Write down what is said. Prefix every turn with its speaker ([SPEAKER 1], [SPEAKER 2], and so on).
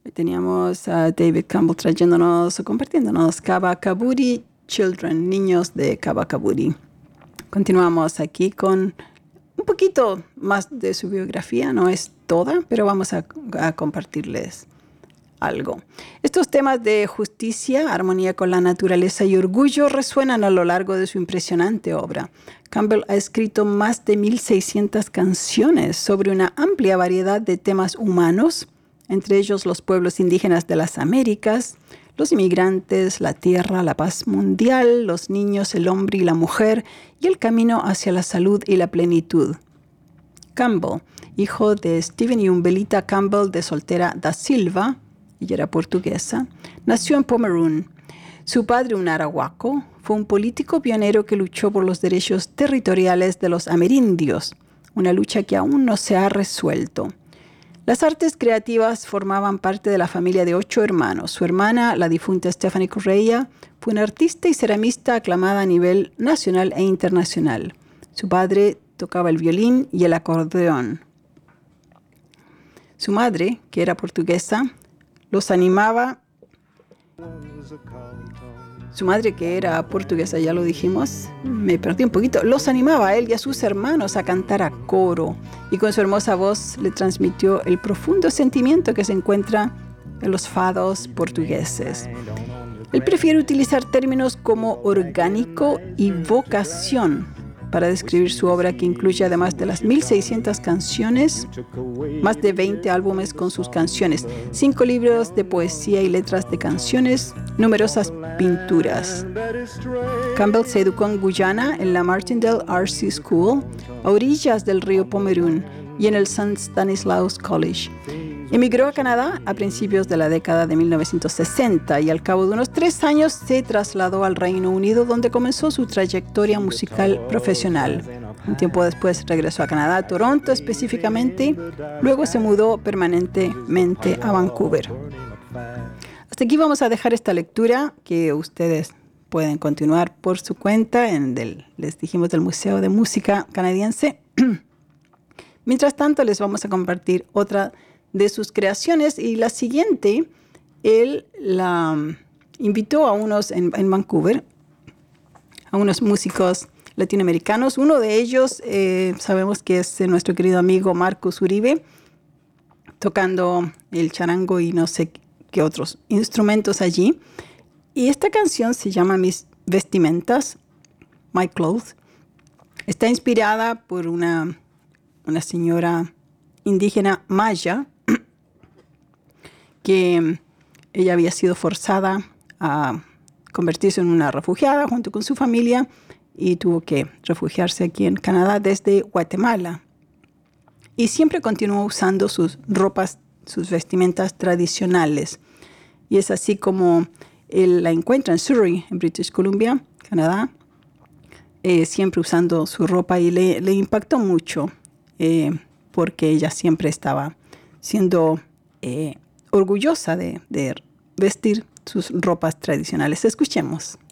[SPEAKER 1] Teníamos a David Campbell trayéndonos o compartiéndonos Kabakaburi Children, niños de Kabakaburi. Continuamos aquí con un poquito más de su biografía, no es toda, pero vamos a compartirles algo. Estos temas de justicia, armonía con la naturaleza y orgullo resuenan a lo largo de su impresionante obra. Campbell ha escrito más de 1,600 canciones sobre una amplia variedad de temas humanos, entre ellos los pueblos indígenas de las Américas, los inmigrantes, la tierra, la paz mundial, los niños, el hombre y la mujer, y el camino hacia la salud y la plenitud. Campbell, hijo de Stephen y Umbelita Campbell de soltera da Silva, ella era portuguesa, nació en Pomeroon. Su padre, un arahuaco, fue un político pionero que luchó por los derechos territoriales de los amerindios, una lucha que aún no se ha resuelto. Las artes creativas formaban parte de la familia de 8 hermanos. Su hermana, la difunta Stephanie Correia, fue una artista y ceramista aclamada a nivel nacional e internacional. Su padre tocaba el violín y el acordeón. Su madre, que era portuguesa, los animaba. Su madre, que era portuguesa, ya lo dijimos, me perdí un poquito, los animaba a él y a sus hermanos a cantar a coro, y con su hermosa voz le transmitió el profundo sentimiento que se encuentra en los fados portugueses. Él prefiere utilizar términos como orgánico y vocación para describir su obra, que incluye, además de las 1,600 canciones, más de 20 álbumes con sus canciones, 5 libros de poesía y letras de canciones, numerosas pinturas. Campbell se educó en Guyana, en la Martindale RC School, a orillas del río Pomeroon, y en el St. Stanislaus College. Emigró a Canadá a principios de la década de 1960 y al cabo de unos 3 años se trasladó al Reino Unido, donde comenzó su trayectoria musical profesional. Un tiempo después regresó a Canadá, a Toronto específicamente, luego se mudó permanentemente a Vancouver. Hasta aquí vamos a dejar esta lectura, que ustedes pueden continuar por su cuenta les dijimos, del Museo de Música Canadiense. Mientras tanto, les vamos a compartir otra de sus creaciones, y la siguiente, él la invitó a unos en Vancouver, a unos músicos latinoamericanos. Uno de ellos, sabemos que es nuestro querido amigo Marcos Uribe, tocando el charango y no sé qué otros instrumentos allí. Y esta canción se llama Mis Vestimentas, My Clothes. Está inspirada por una señora indígena maya, que ella había sido forzada a convertirse en una refugiada junto con su familia y tuvo que refugiarse aquí en Canadá desde Guatemala. Y siempre continuó usando sus ropas, sus vestimentas tradicionales. Y es así como él la encuentra en Surrey, en British Columbia, Canadá, siempre usando su ropa, y le impactó mucho porque ella siempre estaba siendo orgullosa de vestir sus ropas tradicionales. Escuchemos.